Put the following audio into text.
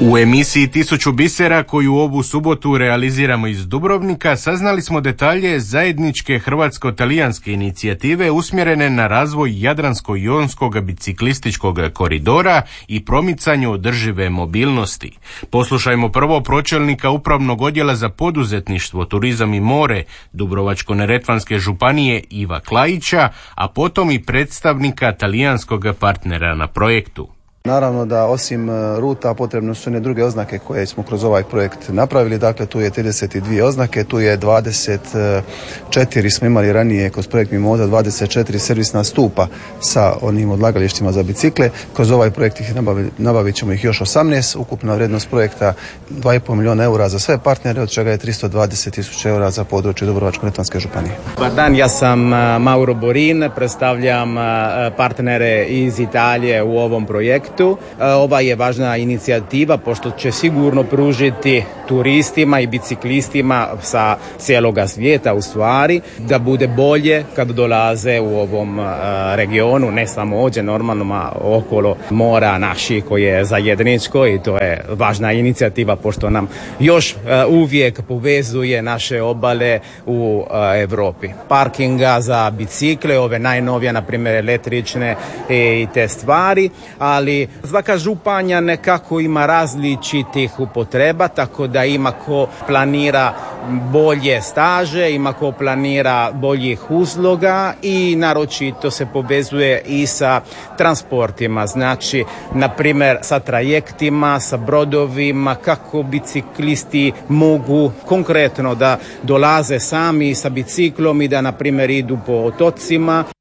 U emisiji 1000 bisera koju ovu subotu realiziramo iz Dubrovnika saznali smo detalje zajedničke hrvatsko-talijanske inicijative usmjerene na razvoj Jadransko-jonskog biciklističkog koridora i promicanju održive mobilnosti. Poslušajmo prvo pročelnika Upravnog odjela za poduzetništvo, turizam i more Dubrovačko-neretvanske županije Iva Klajića, a potom i predstavnika talijanskog partnera na projektu. Naravno da osim ruta potrebno su one druge oznake koje smo kroz ovaj projekt napravili, dakle tu je 32 oznake, tu je 24 smo imali ranije kroz projekt Mimoza, 24 servisna stupa sa onim odlagalištima za bicikle, kroz ovaj projekt ih nabavit ćemo ih još 18, ukupna vrijednost projekta 2,5 milijuna eura za sve partnere, od čega je 320.000 eura za područje Dubrovačko-neretvanske županije. Dobar dan, ja sam Mauro Borin, predstavljam partnere iz Italije u ovom projektu. Ova je važna inicijativa pošto će sigurno pružiti turistima i biciklistima sa cijeloga svijeta u stvari da bude bolje kad dolaze u ovom regionu, ne samo ovdje normalno okolo mora naši koji je zajedničko i to je važna inicijativa pošto nam još uvijek povezuje naše obale u Europi. Parkinga za bicikle, ove najnovije na primjer električne i te stvari, ali svaka županija nekako ima različitih upotreba, tako da ima ko planira bolje staže, ima ko planira boljih usluga i naročito se povezuje i sa transportima, znači na primjer sa trajektima, sa brodovima, kako biciklisti mogu konkretno da dolaze sami sa biciklom i da na primjer idu po otocima.